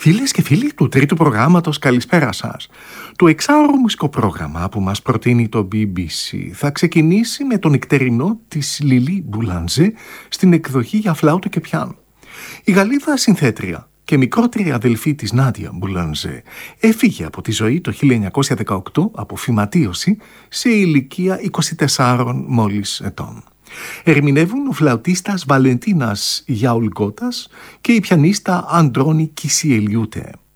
Φίλες και φίλοι του τρίτου προγράμματος, καλησπέρα σας. Το εξάωρο μουσικό πρόγραμμα που μας προτείνει το BBC θα ξεκινήσει με τον νυχτερινό της Λίλι Μπουλανζέ στην εκδοχή για φλάουτο και πιάνο. Η Γαλλίδα συνθέτρια και μικρότερη αδελφή της Νάντια Μπουλανζέ έφυγε από τη ζωή το 1918 από φυματίωση σε ηλικία 24 μόλις ετών. Ερμηνεύουν ο φλαουτίστας Βαλεντίνας Γιαουλγκότας και η πιανίστα Αντρώνη Κισιελιούτε.